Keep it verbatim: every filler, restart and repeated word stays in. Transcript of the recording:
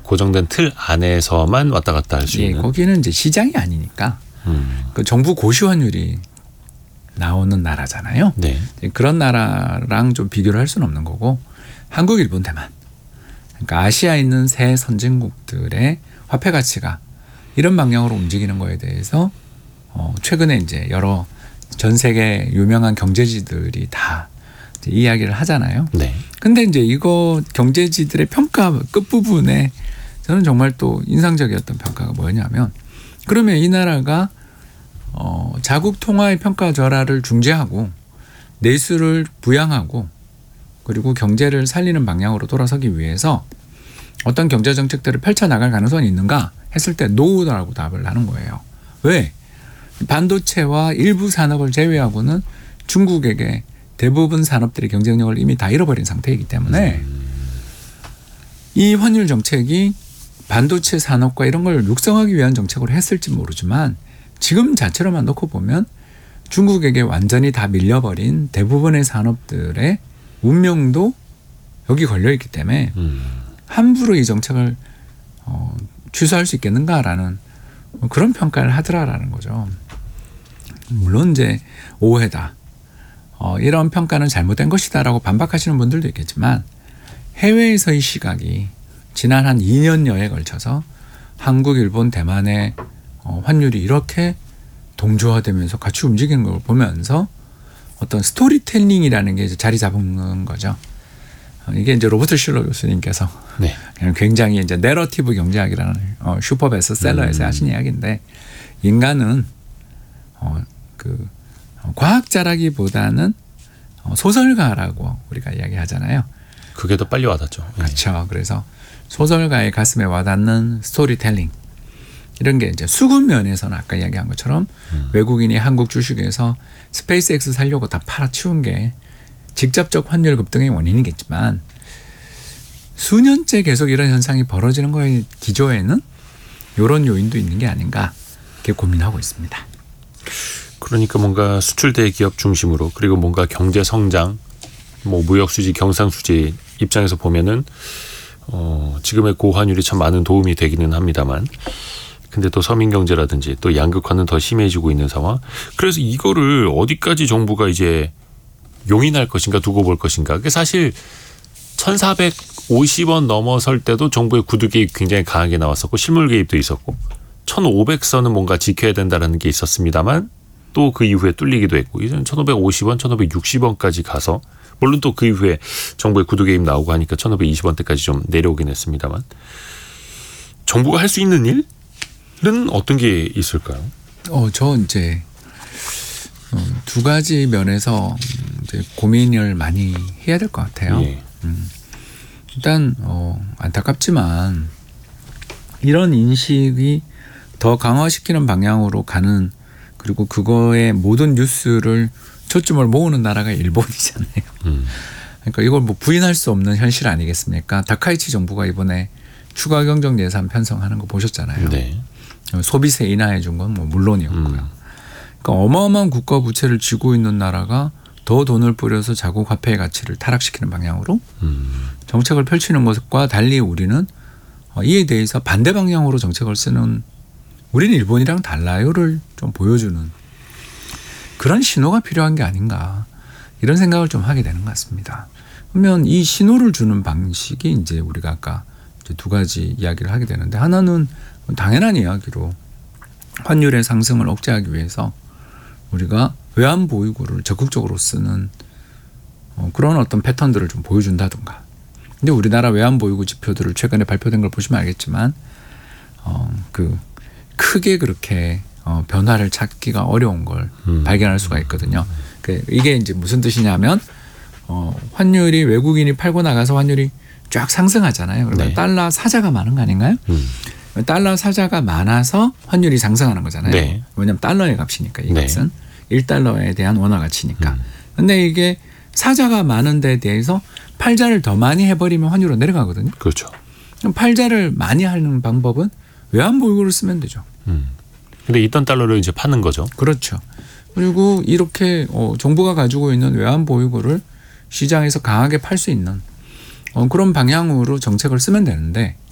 고정된 틀 안에서만 왔다 갔다 할 수 예, 있는. 거기는 이제 시장이 아니니까 음. 그 정부 고시 환율이 나오는 나라잖아요. 네. 그런 나라랑 좀 비교를 할 수는 없는 거고 한국, 일본, 대만. 그러니까 아시아에 있는 새 선진국들의 화폐 가치가 이런 방향으로 움직이는 거에 대해서 어, 최근에 이제 여러 전 세계 유명한 경제지들이 다 이제 이야기를 하잖아요. 네. 근데 이제 이거 경제지들의 평가 끝부분에 저는 정말 또 인상적이었던 평가가 뭐였냐면 그러면 이 나라가 어, 자국 통화의 평가 절하를 중재하고 내수를 부양하고 그리고 경제를 살리는 방향으로 돌아서기 위해서 어떤 경제 정책들을 펼쳐나갈 가능성이 있는가 했을 때 노라고 답을 하는 거예요. 왜? 반도체와 일부 산업을 제외하고는 중국에게 대부분 산업들의 경쟁력을 이미 다 잃어버린 상태이기 때문에 이 환율 정책이 반도체 산업과 이런 걸 육성하기 위한 정책으로 했을지 모르지만 지금 자체로만 놓고 보면 중국에게 완전히 다 밀려버린 대부분의 산업들의 운명도 여기 걸려있기 때문에 음. 함부로 이 정책을 어, 취소할 수 있겠는가라는 그런 평가를 하더라라는 거죠. 물론 이제 오해다. 어, 이런 평가는 잘못된 것이다라고 반박하시는 분들도 있겠지만 해외에서의 시각이 지난 한 이 년여에 걸쳐서 한국, 일본, 대만의 어, 환율이 이렇게 동조화되면서 같이 움직이는 걸 보면서 어떤 스토리텔링이라는 게 이제 자리 잡는 거죠. 어, 이게 이제 로버트 슐러 교수님께서 네. 굉장히 이제 내러티브 경제학이라는 어, 슈퍼 베스트셀러에서 음. 하신 이야기인데 인간은 어, 그 과학자라기보다는 소설가라고 우리가 이야기하잖아요. 그게 더 빨리 와닿죠. 그렇죠. 그래서 소설가의 가슴에 와닿는 스토리텔링 이런 게 이제 수급 면에서는 아까 이야기한 것처럼 음. 외국인이 한국 주식에서 스페이스X 살려고 다 팔아치운 게 직접적 환율 급등의 원인이겠지만 수년째 계속 이런 현상이 벌어지는 거의 기조에는 이런 요인도 있는 게 아닌가 이렇게 고민하고 있습니다. 그러니까 뭔가 수출 대기업 중심으로 그리고 뭔가 경제 성장, 뭐 무역 수지, 경상 수지 입장에서 보면은 어, 지금의 고환율이 참 많은 도움이 되기는 합니다만, 근데 또 서민 경제라든지 또 양극화는 더 심해지고 있는 상황. 그래서 이거를 어디까지 정부가 이제 용인할 것인가 두고 볼 것인가. 그게 사실 천사백오십 원 넘어설 때도 정부의 구두 개입 굉장히 강하게 나왔었고 실물 개입도 있었고 천오백 선은 뭔가 지켜야 된다는 게 있었습니다만 또 그 이후에 뚫리기도 했고 이제는 천오백오십 원, 천오백육십 원까지 가서 물론 또 그 이후에 정부의 구두 개입 나오고 하니까 천오백이십 원대까지 좀 내려오긴 했습니다만 정부가 할 수 있는 일은 어떤 게 있을까요? 어, 저 이제 어, 두 가지 면에서 이제 고민을 많이 해야 될 것 같아요. 예. 음, 일단 어, 안타깝지만 이런 인식이 더 강화시키는 방향으로 가는 그리고 그거에 모든 뉴스를 초점을 모으는 나라가 일본이잖아요. 음. 그러니까 이걸 뭐 부인할 수 없는 현실 아니겠습니까? 다카이치 정부가 이번에 추가 경정 예산 편성하는 거 보셨잖아요. 네. 소비세 인하해 준 건 뭐 물론이었고요. 음. 그러니까 어마어마한 국가 부채를 쥐고 있는 나라가 더 돈을 뿌려서 자국 화폐의 가치를 타락시키는 방향으로 음. 정책을 펼치는 것과 달리 우리는 이에 대해서 반대 방향으로 정책을 쓰는 우리는 일본이랑 달라요를 좀 보여주는 그런 신호가 필요한 게 아닌가 이런 생각을 좀 하게 되는 것 같습니다. 그러면 이 신호를 주는 방식이 이제 우리가 아까 이제 두 가지 이야기를 하게 되는데 하나는 당연한 이야기로 환율의 상승을 억제하기 위해서 우리가 외환 보유고를 적극적으로 쓰는 어, 그런 어떤 패턴들을 좀 보여준다든가. 근데 우리나라 외환 보유고 지표들을 최근에 발표된 걸 보시면 알겠지만 어, 그 크게 그렇게 어, 변화를 찾기가 어려운 걸 음. 발견할 수가 있거든요. 그 이게 이제 무슨 뜻이냐면 어, 환율이 외국인이 팔고 나가서 환율이 쫙 상승하잖아요. 그러면 네. 달러 사자가 많은 거 아닌가요? 음. 달러 사자가 많아서 환율이 상승하는 거잖아요. 네. 왜냐하면 달러의 값이니까 이것은 네. 일 달러에 대한 원화 가치니까. 음. 근데 이게 사자가 많은 데에 대해서 팔자를 더 많이 해버리면 환율은 내려가거든요. 그렇죠. 그럼 팔자를 많이 하는 방법은 외환 보유고를 쓰면 되죠. 음. 근데 있던 달러를 이제 파는 거죠. 그렇죠. 그리고 이렇게 어, 정부가 가지고 있는 외환 보유고를 시장에서 강하게 팔 수 있는 어, 그런 방향으로 정책을 쓰면 되는데